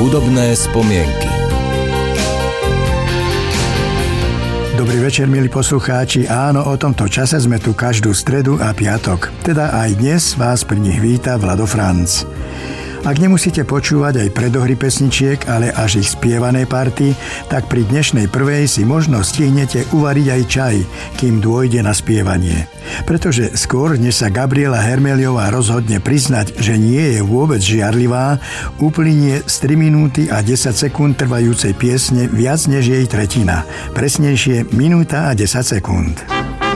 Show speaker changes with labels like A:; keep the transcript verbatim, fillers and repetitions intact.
A: Hudobné spomienky.
B: Dobrý večer, milí poslucháči. Áno, o tomto čase sme tu každú stredu a piatok. Teda aj dnes vás pri nich víta Vlado Franc. Ak nemusíte počúvať aj predohry pesničiek, ale až ich spievané party, tak pri dnešnej prvej si možno stihnete uvariť aj čaj, kým dôjde na spievanie. Pretože skôr, než sa Gabriela Hermeliová rozhodne priznať, že nie je vôbec žiarlivá, uplynie z tri minúty a desať sekúnd trvajúcej piesne viac než jej tretina. Presnejšie minúta a desať sekúnd.